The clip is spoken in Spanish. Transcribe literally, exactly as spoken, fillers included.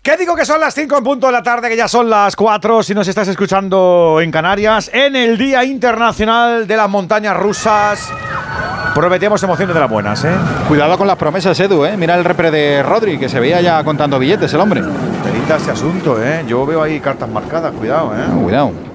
¿Qué digo que son las cinco en punto de la tarde, que ya son las cuatro si nos estás escuchando en Canarias, en el Día Internacional de las Montañas Rusas? Prometíamos emociones de las buenas, ¿eh? Cuidado con las promesas, Edu, ¿eh? Mira el repre de Rodri, que se veía ya contando billetes el hombre. Perita ese asunto, ¿eh? Yo veo ahí cartas marcadas, cuidado, ¿eh? No, cuidado.